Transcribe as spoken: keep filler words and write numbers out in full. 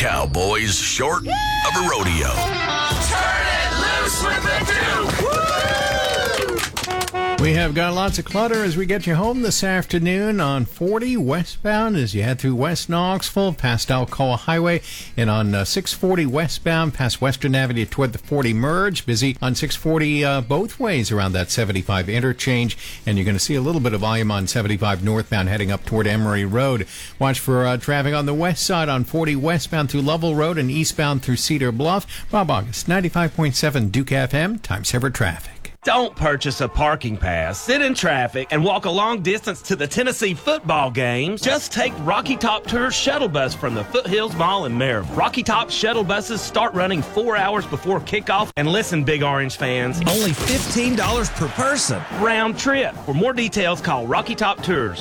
cowboys short of a rodeo. Turn it loose with the Duke! Woo! We have got lots of clutter as we get you home this afternoon on forty westbound as you head through West Knoxville past Alcoa Highway, and on uh, six forty westbound past Western Avenue toward the forty merge. Busy on six forty uh, both ways around that seventy-five interchange, and you're going to see a little bit of volume on seventy-five northbound heading up toward Emery Road. Watch for uh, traffic on the west side on forty westbound through Lovell Road and eastbound through Cedar Bluff. Bob August, ninety-five point seven Duke F M, time saver traffic. Don't purchase a parking pass, sit in traffic, and walk a long distance to the Tennessee football games. Just take Rocky Top Tours shuttle bus from the Foothills Mall in Maryville. Rocky Top shuttle buses start running four hours before kickoff. And listen, Big Orange fans, only fifteen dollars per person. Round trip. For more details, call Rocky Top Tours.